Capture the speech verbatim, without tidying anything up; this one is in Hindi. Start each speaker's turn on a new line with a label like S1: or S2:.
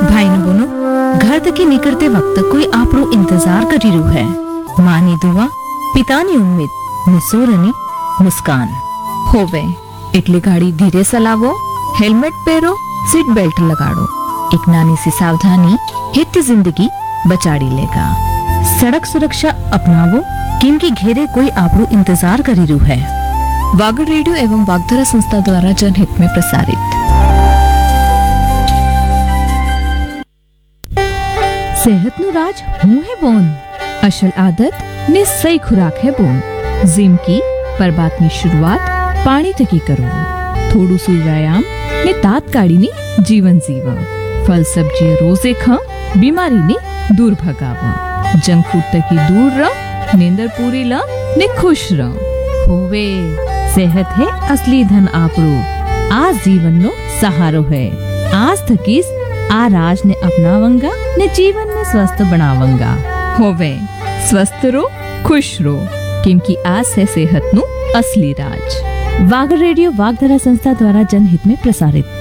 S1: भाई ने बोनो घर तक निकलते वक्त कोई आपरो इंतजार करी रू है। माँ नी दुआ, पितानी उम्मीद ने सोरनी मुस्कान।
S2: होवे એટલે ગાડી ધીરે ચલાવો, હેલ્મેટ પહેરો, सीट बेल्ट लगाड़ो।
S1: एक नानी सी सावधानी हित जिंदगी बचाड़ी लेगा। सड़क सुरक्षा अपनावो, किनकी घेरे कोई आपरो इंतजार करी रू है।
S2: वागड़ रेडियो एवं वागधरा संस्था द्वारा जनहित में प्रसारित।
S3: सेहत नु राज हूं है बोन, असल आदत ने सही खुराक है बोन। जिम की पर बात की शुरुआत पानी तकी करो। थोड़ू सु व्यायाम ने तात्काली ने जीवन जीवा। फल सब्जी रोजे खा, बीमारी ने दूर भगावा। जंक फूड तकी दूर रह, नींदर पूरी ला ने खुश रह।
S1: होवे सेहत है असली धन आपरो, आज जीवन नो सहारो है। आज थकीस आ राज ने अपनावंगा ने जीवन में स्वस्थ बनावंगा।
S3: होवे स्वस्थ रो, खुश रो, क्योंकि आज है सेहत नु असली राज।
S1: वागड़ रेडियो वागधरा संस्था द्वारा जनहित में प्रसारित।